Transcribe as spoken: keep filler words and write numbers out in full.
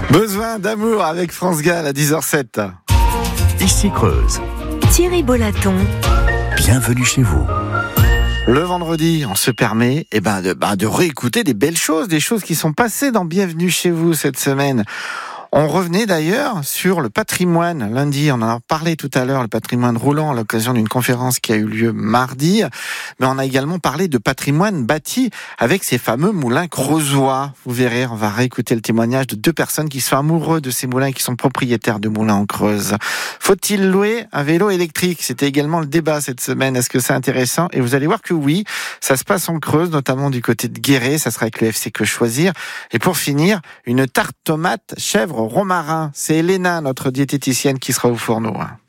Besoin d'amour avec France Gall à dix heures sept. Ici Creuse. Thierry Bolaton. Bienvenue chez vous. Le vendredi, on se permet eh ben, de, ben, de réécouter des belles choses, des choses qui sont passées dans Bienvenue chez vous cette semaine. On revenait d'ailleurs sur le patrimoine. Lundi, on en a parlé tout à l'heure, le patrimoine roulant à l'occasion d'une conférence qui a eu lieu mardi. Mais on a également parlé de patrimoine bâti avec ces fameux moulins creusois. Vous verrez, on va réécouter le témoignage de deux personnes qui sont amoureux de ces moulins et qui sont propriétaires de moulins en Creuse. Faut-il louer un vélo électrique? C'était également le débat cette semaine. Est-ce que c'est intéressant? Et vous allez voir que oui, ça se passe en Creuse, notamment du côté de Guéret. Ça sera avec le F C Que Choisir. Et pour finir, une tarte tomate chèvre romarin. C'est Elena, notre diététicienne, qui sera au fourneau.